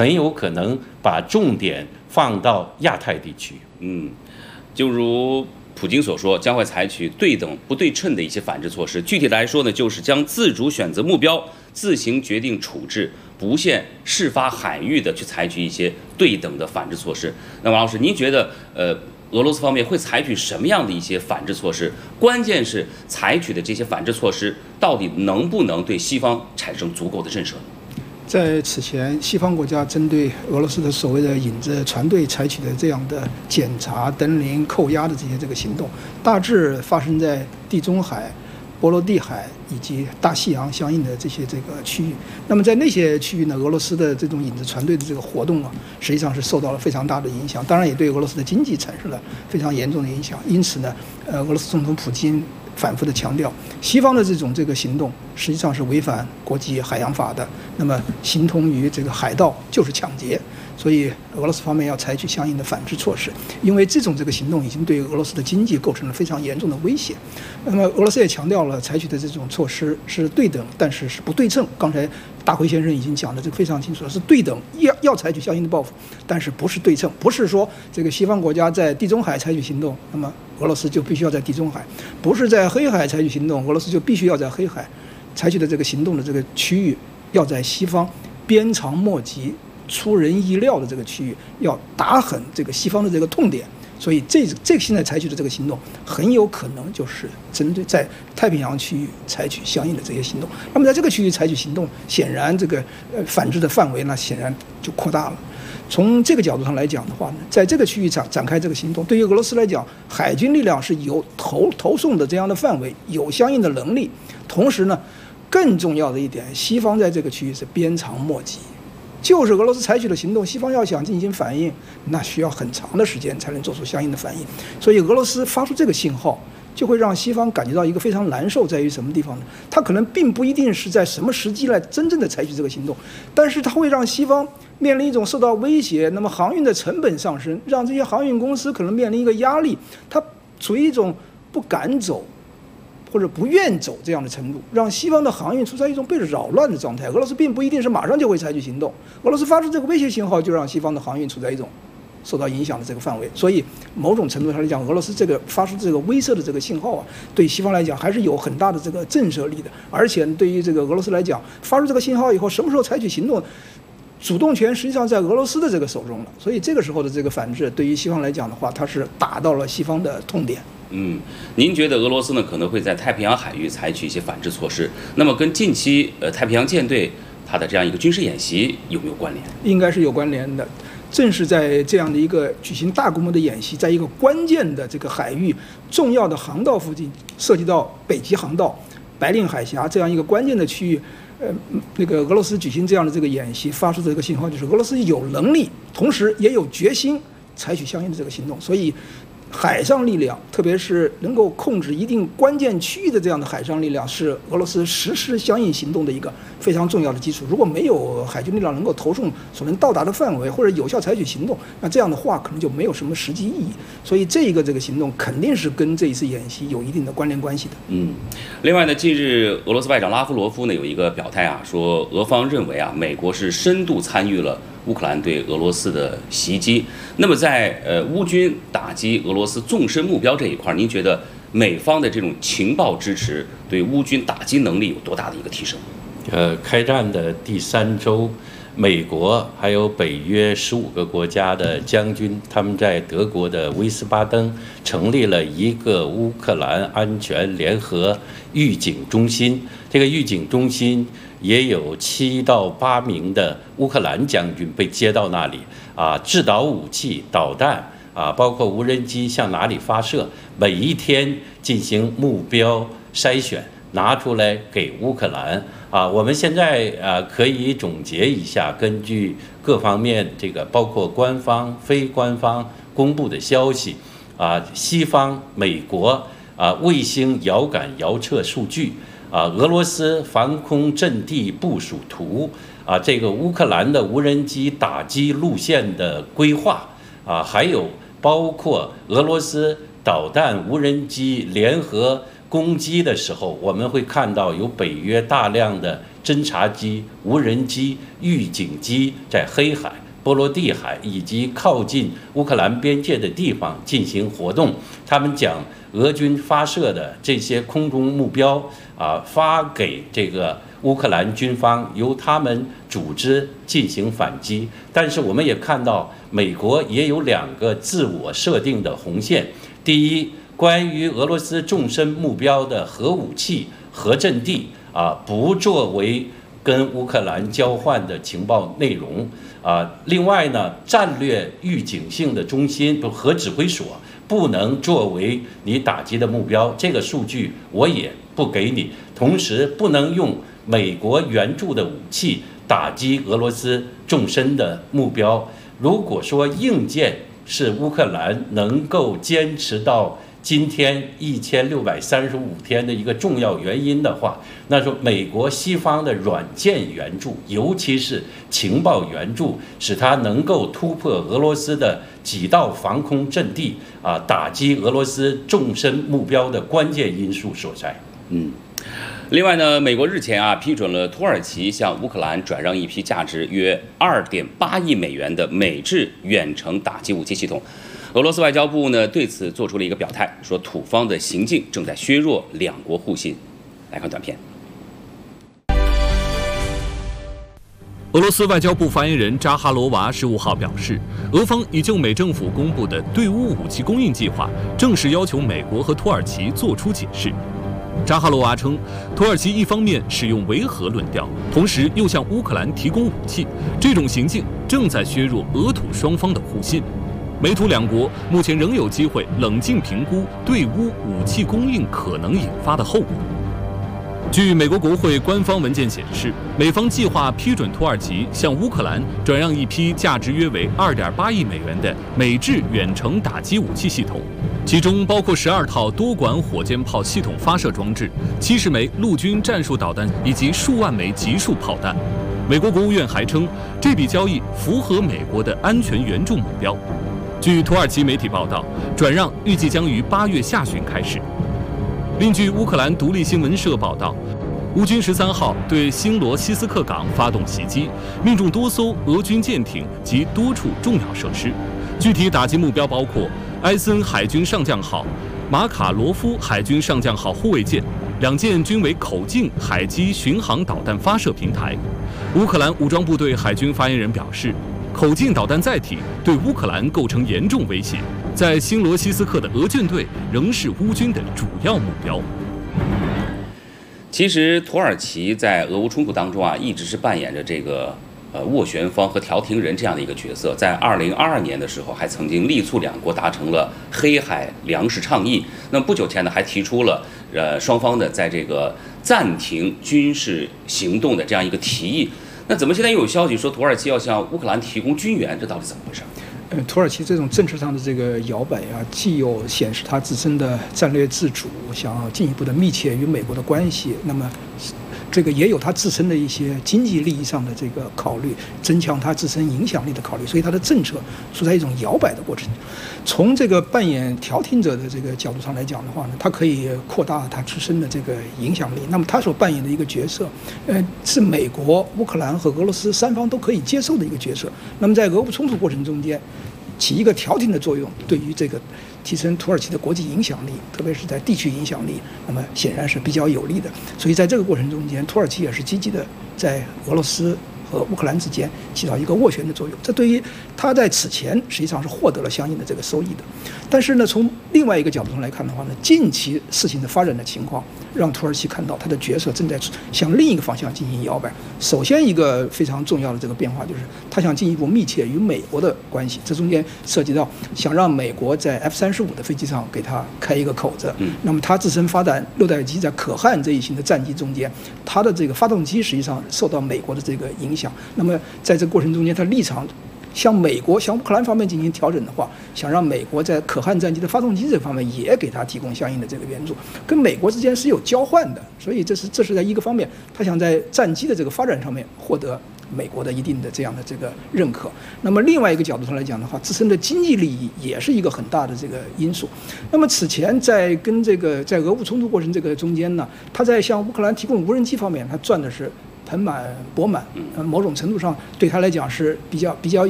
很有可能把重点放到亚太地区。 就如普京所说，将会采取对等不对称的一些反制措施。具体来说呢，就是将自主选择目标，自行决定处置，不限事发海域的去采取一些对等的反制措施。那王老师，您觉得俄罗斯方面会采取什么样的一些反制措施？关键是采取的这些反制措施到底能不能对西方产生足够的震慑？ 在此前，西方国家针对俄罗斯的所谓的影子船队采取的这样的检查、登临、扣押的这个行动，大致发生在地中海、波罗的海以及大西洋相应的这个区域。那么在那些区域呢，俄罗斯的这种影子船队的这个活动啊，实际上是受到了非常大的影响，当然也对俄罗斯的经济产生了非常严重的影响。因此呢，俄罗斯总统普京反复的强调，西方的这个行动实际上是违反国际海洋法的，那么形同于这个海盗就是抢劫，所以俄罗斯方面要采取相应的反制措施，因为这个行动已经对俄罗斯的经济构成了非常严重的威胁。那么俄罗斯也强调了采取的这种措施是对等，但是是不对称。刚才大辉先生已经讲的这个非常清楚了，是对等，要采取相应的报复，但是不是对称，不是说这个西方国家在地中海采取行动，那么俄罗斯就必须要在地中海，不是在黑海采取行动，俄罗斯就必须要在黑海采取的这个行动的这个区域，要在西方鞭长莫及、出人意料的这个区域，要打狠这个西方的这个痛点。所以这个现在采取的这个行动，很有可能就是针对在太平洋区域采取相应的这些行动。那么在这个区域采取行动，显然这个反制的范围呢，显然就扩大了。从这个角度上来讲的话呢，在这个区域展开这个行动，对于俄罗斯来讲，海军力量是有投送的这样的范围，有相应的能力。同时呢，更重要的一点，西方在这个区域是鞭长莫及。就是俄罗斯采取的行动，西方要想进行反应，那需要很长的时间才能做出相应的反应。所以俄罗斯发出这个信号，就会让西方感觉到一个非常难受，在于什么地方呢？它可能并不一定是在什么时机来真正的采取这个行动，但是它会让西方面临一种受到威胁，那么航运的成本上升，让这些航运公司可能面临一个压力，它处于一种不敢走或者不愿走这样的程度，让西方的航运处在一种被扰乱的状态。俄罗斯并不一定是马上就会采取行动，俄罗斯发出这个威胁信号，就让西方的航运处在一种受到影响的这个范围。所以某种程度上来讲，俄罗斯这个发出这个威慑的这个信号啊，对西方来讲还是有很大的这个震慑力的。而且对于这个俄罗斯来讲，发出这个信号以后，什么时候采取行动，主动权实际上在俄罗斯的这个手中了。所以这个时候的这个反制，对于西方来讲的话，它是打到了西方的痛点。 您觉得俄罗斯呢可能会在太平洋海域采取一些反制措施？那么跟近期太平洋舰队它的这样一个军事演习有没有关联？ 应该是有关联的。正是在这样的一个举行大规模的演习，在一个关键的这个海域、重要的航道附近，涉及到北极航道、白令海峡这样一个关键的区域，那个俄罗斯举行这样的这个演习，发出的这个信号就是俄罗斯有能力，同时也有决心采取相应的这个行动。所以海上力量，特别是能够控制一定关键区域的这样的海上力量，是俄罗斯实施相应行动的一个非常重要的基础。如果没有海军力量能够投送所能到达的范围，或者有效采取行动，那这样的话可能就没有什么实际意义。所以这个行动肯定是跟这一次演习有一定的关联关系的。 另外呢，近日俄罗斯外长拉夫罗夫呢有一个表态啊，说俄方认为啊，美国是深度参与了乌克兰对俄罗斯的袭击。那么在乌军打击俄罗斯纵深目标这一块，您觉得美方的这种情报支持对乌军打击能力有多大的一个提升？ 开战的第3周，美国还有北约15个国家的将军，他们在德国的威斯巴登成立了一个乌克兰安全联合预警中心。这个预警中心也有7到8名的乌克兰将军被接到那里制导武器、导弹包括无人机向哪里发射，每一天进行目标筛选，拿出来给乌克兰我们现在可以总结一下，根据各方面这个包括官方、非官方公布的消息西方、美国卫星遥感遥测数据俄罗斯防空阵地部署图这个乌克兰的无人机打击路线的规划还有包括俄罗斯导弹、无人机联合攻击的时候，我们会看到有北约大量的侦察机、无人机、预警机在黑海、波罗的海以及靠近乌克兰边界的地方进行活动。他们将俄军发射的这些空中目标发给这个乌克兰军方，由他们组织进行反击。但是我们也看到，美国也有2个自我设定的红线。第一，关于俄罗斯纵深目标的核武器、核阵地不作为跟乌克兰交换的情报内容另外呢，战略预警性的中心核指挥所不能作为你打击的目标，这个数据我也不给你。同时，不能用美国援助的武器打击俄罗斯纵深的目标。如果说硬件是乌克兰能够坚持到今天1635天的一个重要原因的话，那说美国西方的软件援助，尤其是情报援助，使它能够突破俄罗斯的几道防空阵地打击俄罗斯纵深目标的关键因素所在。 另外呢，美国日前批准了土耳其向乌克兰转让一批价值约2.8亿美元的美制远程打击武器系统。俄罗斯外交部呢对此做出了一个表态，说土方的行径正在削弱两国互信。来看短片。 俄罗斯外交部发言人扎哈罗娃15号表示，俄方已就美政府公布的对乌武器供应计划正式要求美国和土耳其作出解释。扎哈罗娃称，土耳其一方面使用维和论调，同时又向乌克兰提供武器，这种行径正在削弱俄土双方的互信。美土两国目前仍有机会冷静评估对乌武器供应可能引发的后果。据美国国会官方文件显示，美方计划批准土耳其向乌克兰转让一批价值约为2.8亿美元的美制远程打击武器系统，其中包括12套多管火箭炮系统发射装置、70枚陆军战术导弹以及数万枚集束炮弹。美国国务院还称，这笔交易符合美国的安全援助目标。据土耳其媒体报道，转让预计将于8月下旬开始。另据乌克兰独立新闻社报道，乌军13号对新罗西斯克港发动袭击，命中多艘俄军舰艇及多处重要设施。具体打击目标包括埃森海军上将号、马卡罗夫海军上将号护卫舰，2舰均为口径海基巡航导弹发射平台。乌克兰武装部队海军发言人表示，口径导弹载体对乌克兰构成严重威胁，在新罗西斯克的俄舰队仍是乌军的主要目标。 其实，土耳其在俄乌冲突当中一直是扮演着这个斡旋方和调停人这样的一个角色。在2022年的时候，还曾经力促两国达成了黑海粮食倡议。那不久前呢，还提出了双方的在这个暂停军事行动的这样一个提议。那怎么现在又有消息说土耳其要向乌克兰提供军援？这到底怎么回事？ 土耳其这种政治上的这个摇摆既有显示它自身的战略自主，想要进一步的密切与美国的关系，那么这个也有它自身的一些经济利益上的这个考虑，增强它自身影响力的考虑，所以它的政策处在一种摇摆的过程。从这个扮演调停者的这个角度上来讲的话呢，它可以扩大它自身的这个影响力。那么它所扮演的一个角色，是美国、乌克兰和俄罗斯三方都可以接受的一个角色。那么在俄乌冲突过程中间，起一个调停的作用，对于这个提升土耳其的国际影响力，特别是在地区影响力，那么显然是比较有利的。所以在这个过程中间，土耳其也是积极的在俄罗斯和乌克兰之间起到一个斡旋的作用，这对于他在此前实际上是获得了相应的这个收益的。但是呢，从另外一个角度上来看的话呢，近期事情的发展的情况让土耳其看到他的角色正在向另一个方向进行摇摆。首先一个非常重要的这个变化就是他想进一步密切与美国的关系，这中间涉及到想让美国在 F-35的飞机上给他开一个口子。那么他自身发展6代机在可汗这一型的战机中间，他的这个发动机实际上受到美国的这个影响。那么在这个过程中间，他立场向美国、向乌克兰方面进行调整的话，想让美国在可汗战机的发动机这方面也给他提供相应的这个援助，跟美国之间是有交换的。所以这是在一个方面，他想在战机的这个发展上面获得美国的一定的这样的这个认可。那么另外一个角度上来讲的话，自身的经济利益也是一个很大的这个因素。那么此前在俄乌冲突过程这个中间呢，他在向乌克兰提供无人机方面，他赚的是盆满钵满，某种程度上对他来讲是比较